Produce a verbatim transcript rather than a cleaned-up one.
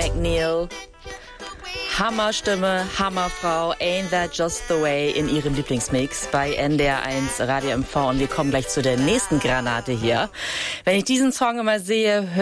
McNeil. Hammerstimme, Hammerfrau, Ain't That Just the Way in ihrem Lieblingsmix bei N D R eins Radio M V. Und wir kommen gleich zu der nächsten Granate hier. Wenn ich diesen Song immer sehe,